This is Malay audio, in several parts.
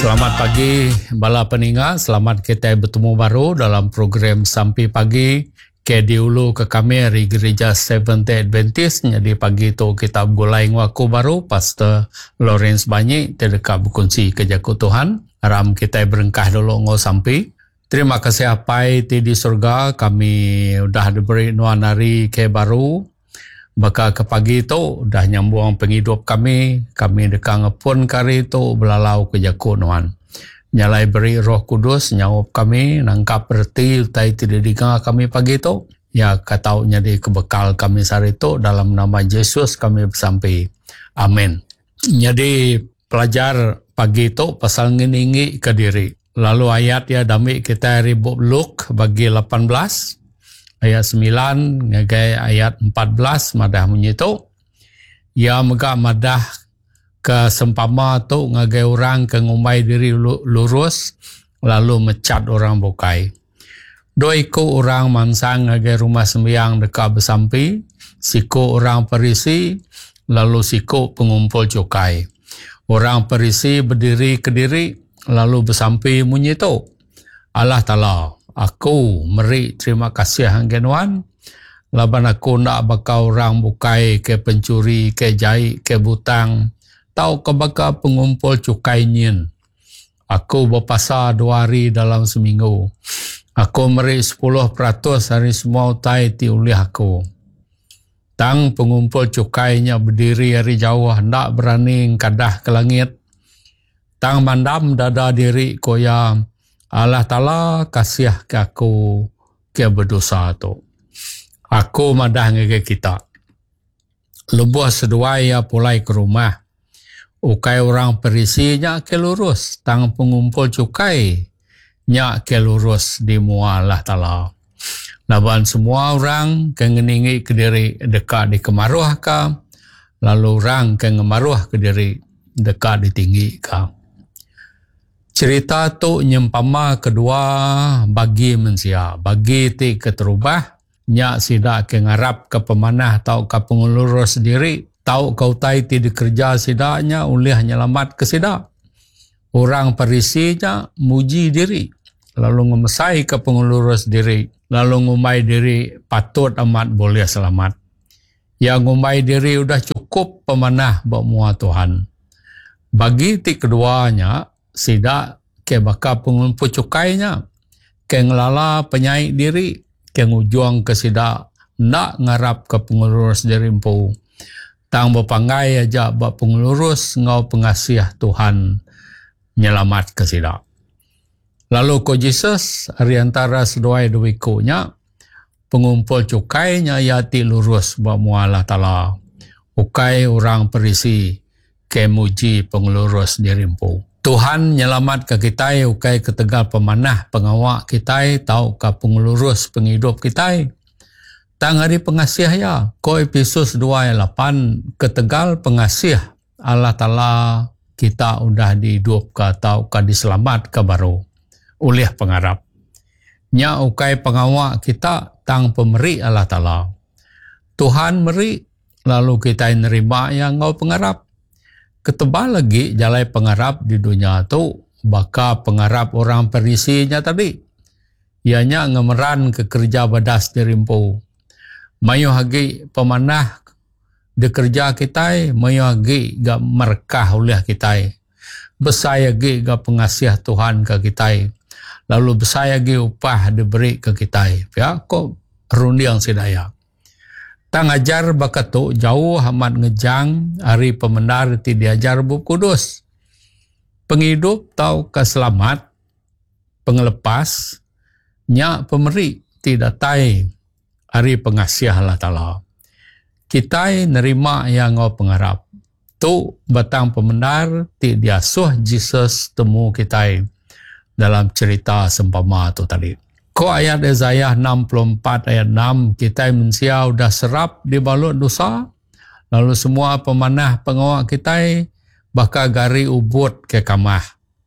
Selamat pagi bala peningat, selamat kita bertemu baru dalam program Sampai Pagi ke diulu ke kami dari Gereja Seventh-day Adventist. Jadi pagi itu kita bergulai ngaku baru Pastor Lawrence Banyi terdekat berkongsi kejaku Tuhan. Haram kita berengkah dulu ngau sampai. Terima kasih apai di surga kami udah diberi nuanari ke baru. Maka ke pagi itu dah nyambung penghidup kami dekat ngepun kari itu belalau ke jaku nuan. Nyalai beri Roh Kudus nyawap kami nangkap berti utai tidak digang kami pagi itu. Ya katau jadi kebekal kami sehari itu dalam nama Yesus kami bersampai. Amin. Jadi pelajar pagi itu pasal ngingi ke diri. Lalu ayat ya dami kita ribut Luke bagi 18. Ayat 9, ngagai ayat 14, madah menyitu. Ya megak madah ke sempama tu ngagai orang ke ngumai diri lurus, lalu mecat orang bukai. Doi ko orang mansang ngagai rumah sembiang dekat bersampi, siko orang Parisi, lalu siko pengumpul cukai. Orang Parisi berdiri ke diri, lalu bersampi menyitu. Allah Ta'ala. Aku meri terima kasih hanggenuan. Laban aku nak bakal orang bukai ke pencuri, ke jahit, ke butang. Tau ke bakal pengumpul cukai nyin. Aku berpasar 2 hari dalam seminggu. Aku meri 10% hari semua utai ti oleh aku. Tang pengumpul cukainya berdiri hari jauh, hendak berani kadah ke langit. Tang mandam dada diri koya. Allah Ta'ala kasih ke aku ke berdosa tu. Aku madah ngege kita. Lebuh sedua ya pulai ke rumah. Ukai orang Parisi nyak ke lurus. Tang pengumpul cukai nyak ke lurus di mua Allah Ta'ala. Laban semua orang ke ngeningi ke diri dekat di kemaruh ka. Lalu orang ke ngemaruh ke diri dekat di tinggi ka. Cerita tu nyempama kedua bagi mensia. Bagi ti keterubah. Nyak sidak ke ngarap ke pemanah tau ke pengulurus diri. Tau kau tai ti dikerja sidaknya ulih nyelamat ke sidak. Orang Parisinya muji diri. Lalu ngemesai ke pengulurus diri. Lalu ngumai diri patut amat boleh selamat. Yang ngumai diri udah cukup pemanah buat mua Tuhan. Bagi ti keduanya sidak ke bakal pengumpul cukainya, ke ngelala penyai diri, ke ngujuang ke sidak, nak ngarap ke pengurus diri empu. Tang berpanggai aja buat pengurus ngau pengasih Tuhan nyelamat ke sidak. Lalu ko Jesus, hari antara seduai duikunya, pengumpul cukainya yati lurus buat mualah Ta'ala. Ukai orang Parisi, ke muji pengurus diri empu. Tuhan nyelamat ke kita, ukai ketegal pemanah pengawak kita, tau ke pengurus penghidup kita. Tang hari pengasih ya, ko Efesus 2:8 ketegal pengasih Allah Ta'ala kita udah dihidup ke tau ke diselamat ke baru oleh pengarap. Nya ukai pengawak kita tang pemeri Allah Ta'ala. Tuhan meri lalu kita nerima yang ngau pengarap. Ketebal lagi jalai pengarap di dunia tu baka pengarap orang Parisinya tadi. Ianya ngemeran ke kerja badas dirimpu. Mayu hagi pemanah de kerja kita, mayu hagi ga merkah oleh kita. Besar hagi ga pengasih Tuhan ke kita. Lalu besar hagi upah diberi ke kita. Ya kok rundiang sidaya. Tang ajar bakat tu jauh amat ngejang hari pemendar ti diajar Buku Kudus. Penghidup tau keselamat, pengelepas, nyak pemeri tidak tai hari pengasih Allah Ta'ala. Kita nerima yang ngau pengarap. Tu batang pemendar ti diasuh Jesus temu kita dalam cerita sempama tu tadi. Ko ayat Yesaya 64 ayat 6 kita manusia udah serap di balut dosa. Lalu semua pemanah pengawak kita bakal gari ubut ke kamah.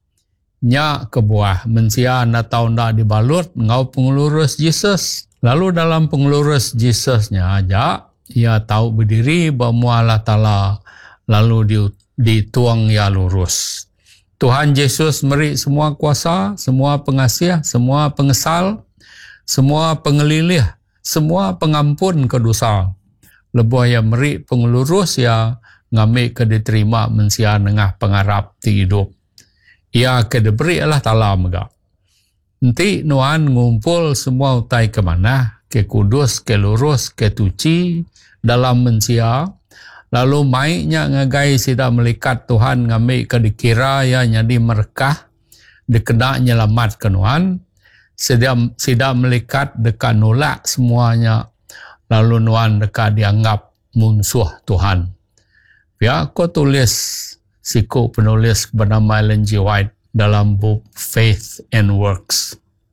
Nya ke buah manusia nak tahu nak dibalut ngau pengurus Jesus. Lalu dalam pengurus Jesusnya aja ia tahu berdiri bahawa Allah Ta'ala lalu dituang ya lurus. Tuhan Yesus beri semua kuasa, semua pengasih, semua pengesal, semua pengelilih, semua pengampun ke dosa. Lebuh yang beri pengelurus ya ngambil ke diterima mensia nengah pengarap ti hidup. Ia ke diberi Allah Ta'ala megak. Nanti nuan ngumpul semua utai ke mana, ke kudus, ke lurus, ke tuci dalam mensia. Lalu maiknya ngagai sida melikat Tuhan ngambil ke dikira ya nyadi merkah, dikedak nyelamat ke nuan. Sida melikat dekat nolak semuanya. Lalu nuan dekat dianggap musuh Tuhan. Ya, aku tulis siku penulis bernama Ellen G. White dalam buku Faith and Works.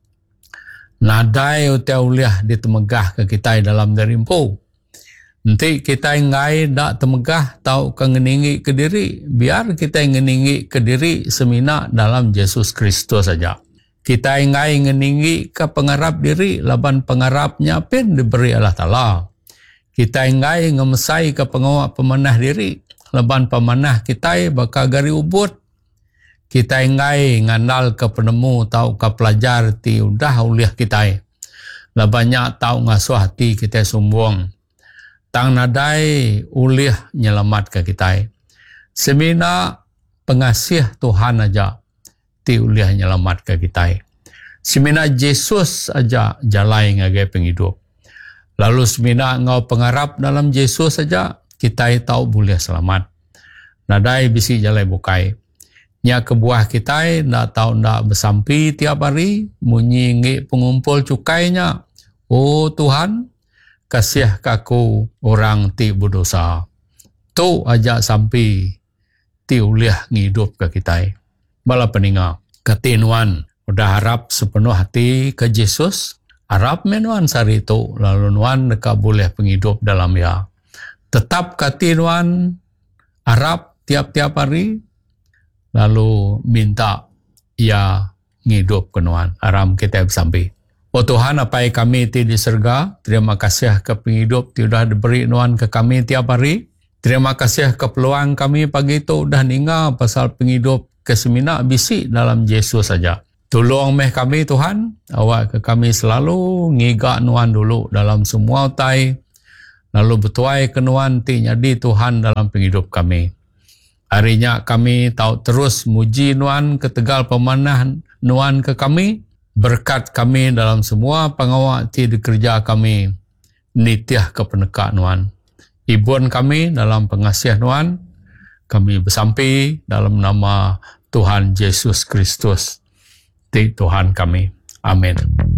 Nadai utia-uliah ditemegah ke kita dalam darimpu. Nanti kita ngai dak temegah tau ke ngeningi ke diri. Biar kita ngeningi ke diri semina dalam Yesus Kristus saja. Kita ngai ngeningi ke pengarap diri. Laban pengarapnya pun diberi Allah Ta'ala. Kita ngai ngemesai ke pengawak pemanah diri. Laban pemanah kita bakal gari ubut. Kita ngai ngandal ke penemu tau ke pelajar ti udah uliah kita. Labannya tau ngasuh hati kita sumbung. Tang nadai uliah nyelamat ke kita. Semina pengasih Tuhan aja ti uliah nyelamat ke kita. Semina Yesus aja jalai ngagai penghidup. Lalu semina ngau pengarap dalam Yesus saja kita tahu boleh selamat. Nadai bisi jalai bukai. Nya kebuah kita ndak tahu ndak bersampi tiap hari munyi pengumpul cukainya. Oh Tuhan, kasih kaku orang ti berdosa. Tu aja sampai ti uliah ngidup ke kita. Bala peninga katinuan udah harap sepenuh hati ke Yesus. Harap menuan sari itu lalu nuan deka boleh penghidup dalam ya. Tetap katinuan harap tiap-tiap hari lalu minta ia ngidup ke nuan. Aram kita sampai. Oh Tuhan, apa yang kami ti di surga, terima kasih ke penghidup ti udah diberi nuan ke kami tiap hari. Terima kasih ke peluang kami pagi itu udah ninga pasal penghidup ke semina bisi dalam Yesus saja. Tolong meh kami Tuhan, awak ke kami selalu ngigak nuan dulu dalam semua utai, lalu betuai ke nuan ti nyadi Tuhan dalam penghidup kami. Harinya kami tahu terus muji nuan ke tegal pemanah nuan ke kami, berkat kami dalam semua pengawak ti dikerja kami, nitiah ke penekak nuan. Ibuan kami dalam pengasih nuan, kami bersampi dalam nama Tuhan Yesus Kristus. Tuhan kami. Amin.